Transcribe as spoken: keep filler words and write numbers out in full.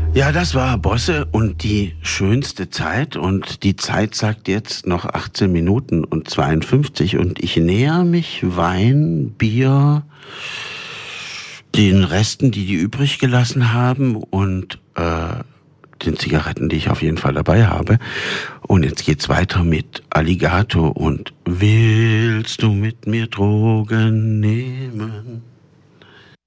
Ja, das war Bosse und die schönste Zeit, und die Zeit sagt jetzt noch achtzehn Minuten und zweiundfünfzig, und ich näher mich Wein, Bier, den Resten, die die übrig gelassen haben, und äh, den Zigaretten, die ich auf jeden Fall dabei habe. Und jetzt geht's weiter mit Alligator und Willst du mit mir Drogen nehmen?